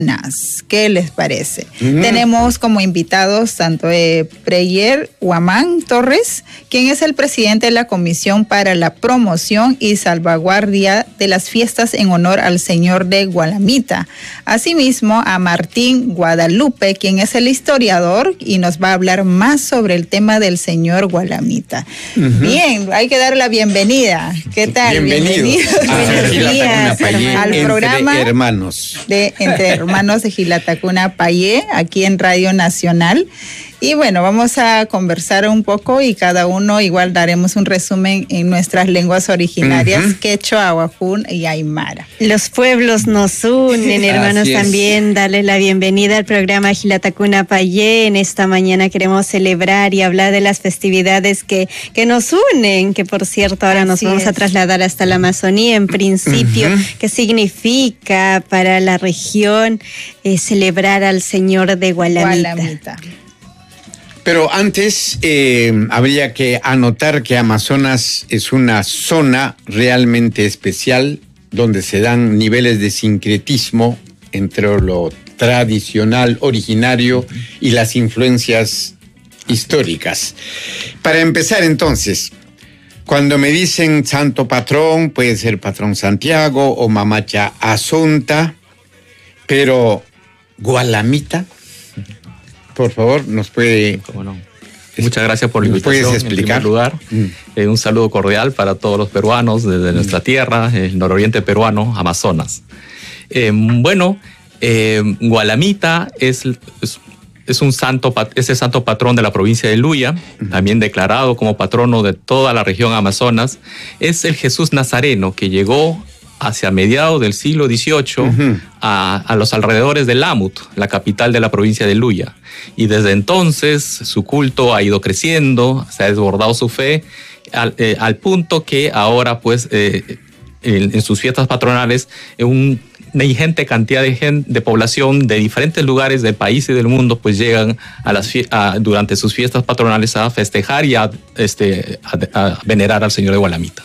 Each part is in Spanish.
¿Qué les parece? Tenemos como invitados tanto Preyer Huamán Torres, quien es el presidente de la Comisión para la Promoción y Salvaguardia de las Fiestas en honor al Señor de Gualamita. Asimismo, a Martín Guadalupe, quien es el historiador y nos va a hablar más sobre el tema del Señor Gualamita. Bien, hay que dar la bienvenida. ¿Qué tal? Bienvenidos al programa Entre Hermanos de Gilatacuna Payé, aquí en Radio Nacional. Y bueno, vamos a conversar un poco y cada uno igual daremos un resumen en nuestras lenguas originarias, quechua, ahuajún y aymara. Los pueblos nos unen, hermanos, también. Darles la bienvenida al programa Gilatacuna Payé. En esta mañana queremos celebrar y hablar de las festividades que nos unen, que por cierto ahora nos vamos a trasladar hasta la Amazonía. En principio, ¿qué significa para la región celebrar al Señor de Gualamita? Pero antes habría que anotar que Amazonas es una zona realmente especial donde se dan niveles de sincretismo entre lo tradicional, originario y las influencias históricas. Para empezar entonces, cuando me dicen santo patrón, puede ser patrón Santiago o mamacha Asunta, pero Gualamita, por favor, nos puede... ¿Cómo no? Muchas gracias por la invitación. ¿Puedes explicar? En primer lugar, un saludo cordial para todos los peruanos desde nuestra tierra, el nororiente peruano, Amazonas. Gualamita es el santo patrón de la provincia de Luya, también declarado como patrono de toda la región Amazonas. Es el Jesús Nazareno que llegó hacia mediados del siglo XVIII a los alrededores de Lamut, la capital de la provincia de Luya. Y desde entonces su culto ha ido creciendo, se ha desbordado su fe, al punto que ahora pues en sus fiestas patronales una ingente cantidad de población de diferentes lugares del país y del mundo pues llegan durante sus fiestas patronales a festejar y a venerar al Señor de Gualamita.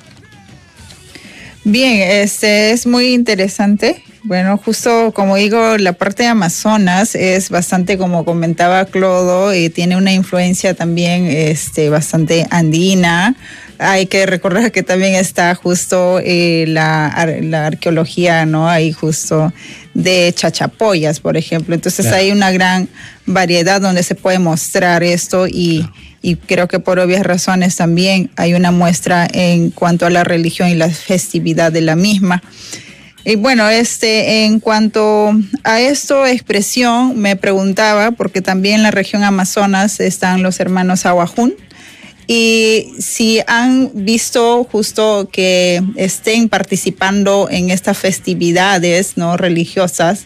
Bien, es muy interesante. Bueno, justo como digo, la parte de Amazonas es bastante, como comentaba Clodo, tiene una influencia también bastante andina. Hay que recordar que también está justo la arqueología, ¿no? Ahí justo de Chachapoyas, por ejemplo. Entonces hay una gran variedad donde se puede mostrar esto y creo que por obvias razones también hay una muestra en cuanto a la religión y la festividad de la misma. Y bueno, en cuanto a esto, expresión, me preguntaba, porque también en la región Amazonas están los hermanos ahuajún, y si han visto justo que estén participando en estas festividades, ¿no?, religiosas,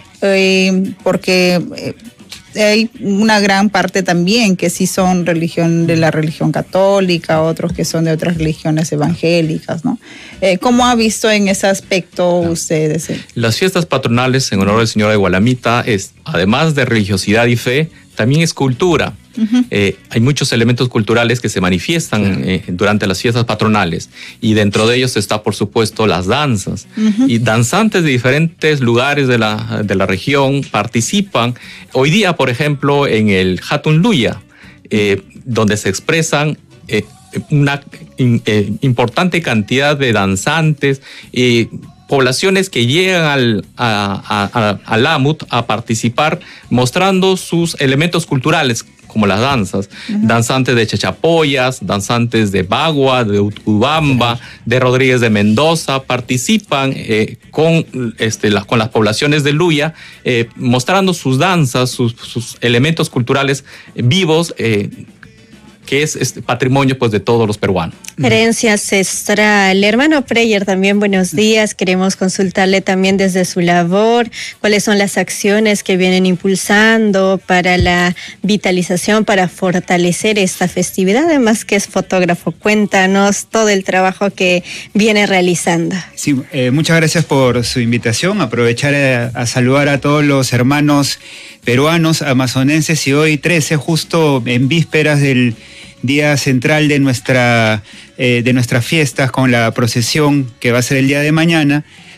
porque hay una gran parte también que sí son de la religión católica, otros que son de otras religiones evangélicas, ¿no? ¿Cómo ha visto en ese aspecto ustedes? Las fiestas patronales en honor al Señor de Gualamita además de religiosidad y fe, también es cultura. Hay muchos elementos culturales que se manifiestan durante las fiestas patronales, y dentro de ellos está, por supuesto, las danzas. Y danzantes de diferentes lugares de la región participan. Hoy día, por ejemplo, en el Hatun Luya, donde se expresan una importante cantidad de danzantes, poblaciones que llegan al Lamut a participar mostrando sus elementos culturales, como las danzas, danzantes de Chachapoyas, danzantes de Bagua, de Utcubamba, de Rodríguez de Mendoza, participan con las poblaciones de Luya, mostrando sus danzas, sus elementos culturales vivos, que es patrimonio pues de todos los peruanos. Herencia ancestral. Hermano Preyer, también buenos días. Queremos consultarle también desde su labor cuáles son las acciones que vienen impulsando para la vitalización, para fortalecer esta festividad. Además que es fotógrafo, cuéntanos todo el trabajo que viene realizando. Sí, muchas gracias por su invitación. Aprovechar a saludar a todos los hermanos peruanos, amazonenses, y hoy 13, justo en vísperas del día central de nuestras fiestas, con la procesión que va a ser el día de mañana,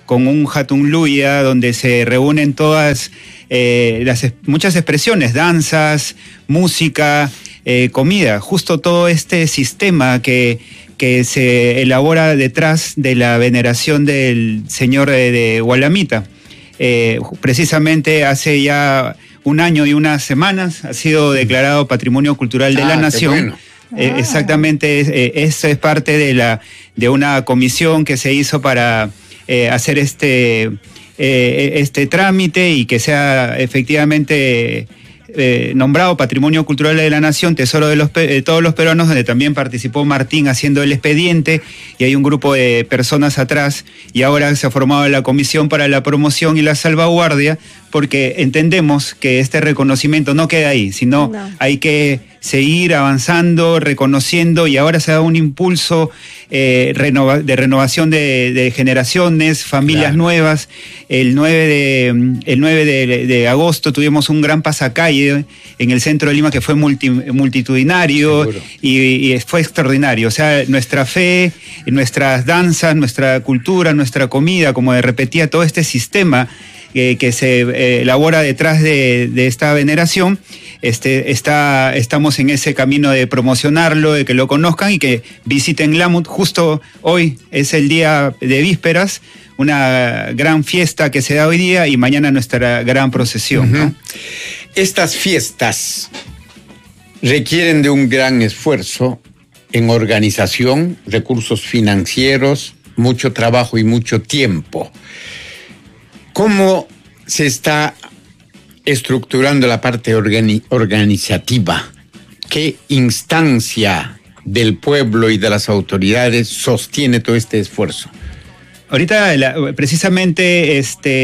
con un Hatun Luya, donde se reúnen todas muchas expresiones, danzas, música, comida, justo todo este sistema que se elabora detrás de la veneración del señor de Gualamita. Precisamente hace ya un año y unas semanas ha sido declarado Patrimonio Cultural de la Nación. Bueno. Exactamente, eso es parte de una comisión que se hizo para hacer este trámite y que sea efectivamente nombrado Patrimonio Cultural de la Nación, tesoro de todos los peruanos, donde también participó Martín haciendo el expediente, y hay un grupo de personas atrás, y ahora se ha formado la Comisión para la Promoción y la Salvaguardia, porque entendemos que este reconocimiento no queda ahí, sino hay que seguir avanzando, reconociendo, y ahora se da un impulso de renovación de generaciones, familias nuevas. El 9 de agosto tuvimos un gran pasacalle en el centro de Lima que fue multitudinario y fue extraordinario. O sea, nuestra fe, nuestras danzas, nuestra cultura, nuestra comida, como repetía, todo este sistema que se elabora detrás de esta veneración, estamos en ese camino de promocionarlo, de que lo conozcan y que visiten Lamut. Justo hoy es el día de vísperas, una gran fiesta que se da hoy día, y mañana nuestra gran procesión, ¿no? Estas fiestas requieren de un gran esfuerzo en organización, recursos financieros, mucho trabajo y mucho tiempo. ¿Cómo se está estructurando la parte organizativa? ¿Qué instancia del pueblo y de las autoridades sostiene todo este esfuerzo? Ahorita, precisamente,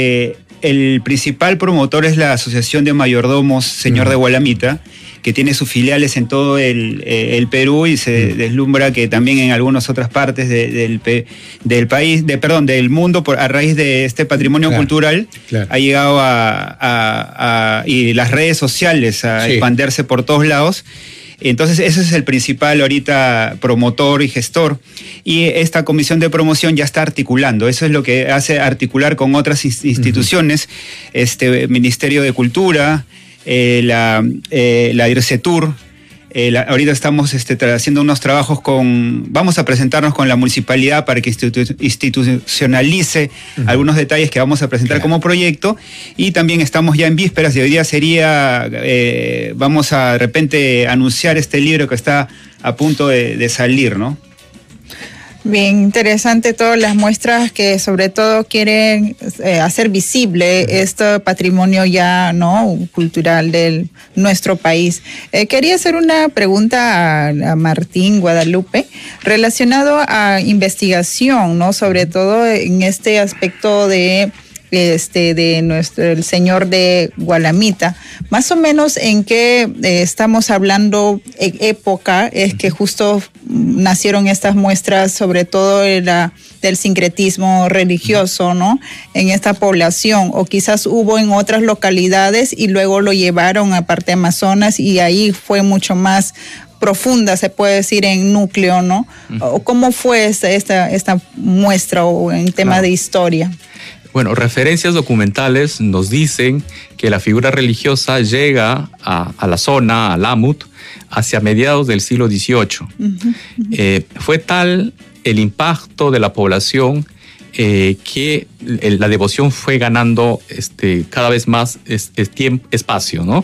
el principal promotor es la Asociación de Mayordomos Señor de Gualamita, que tiene sus filiales en todo el Perú, y se deslumbra que también en algunas otras partes del país, del mundo, a raíz de este patrimonio cultural, ha llegado y las redes sociales a expandirse por todos lados. Entonces, ese es el principal ahorita promotor y gestor. Y esta comisión de promoción ya está articulando. Eso es lo que hace articular con otras instituciones, Ministerio de Cultura, la IRCETUR. Ahorita estamos haciendo unos trabajos vamos a presentarnos con la municipalidad para que institucionalice algunos detalles que vamos a presentar como proyecto, y también estamos ya en vísperas, y hoy día vamos a de repente anunciar este libro que está a punto de salir, ¿no? Bien interesante todas las muestras que sobre todo quieren hacer visible este patrimonio ya cultural de nuestro país. Quería hacer una pregunta a Martín Guadalupe relacionado a investigación, sobre todo en este aspecto de el señor de Gualamita. Más o menos en qué estamos hablando época es que justo nacieron estas muestras, sobre todo del sincretismo religioso, en esta población, o quizás hubo en otras localidades y luego lo llevaron a parte Amazonas, y ahí fue mucho más profunda, se puede decir, en núcleo, ¿no? ¿O cómo fue esta muestra, o en tema de historia? Bueno, referencias documentales nos dicen que la figura religiosa llega a la zona, a Lamut, hacia mediados del siglo XVIII. Fue tal el impacto de la población que la devoción fue ganando cada vez más espacio, ¿no?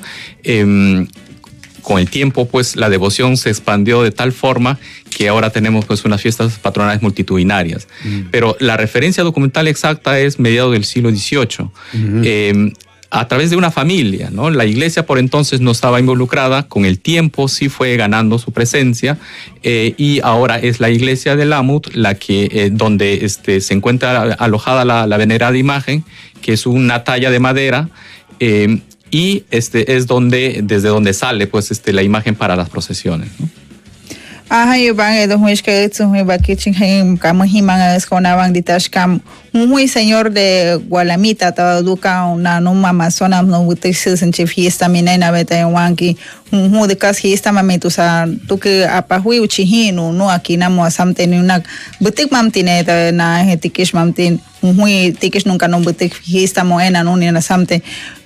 Con el tiempo, pues, la devoción se expandió de tal forma que ahora tenemos, pues, unas fiestas patronales multitudinarias. Pero la referencia documental exacta es mediados del siglo XVIII. A través de una familia, ¿no? La iglesia por entonces no estaba involucrada, con el tiempo sí fue ganando su presencia, y ahora es la iglesia de Lamut la que, donde se encuentra alojada la venerada imagen, que es una talla de madera, y es desde donde sale, pues, la imagen para las procesiones, ¿no? Aha, yo van a dos meses que es un baquichín, camujimán, es con abang ditashcam. Un muy señor de Gualamita, todo duca, una numa amazona, no butesis en fiesta, mi nena beta en wanki. Un muy de casi esta mamito, o sea, tú que apahui uchihino, no aquí namo asamte ni una butik mamtineta, na hetikish mamtin. Muy tikish nunca no butik fiesta moena, no ni en asamte.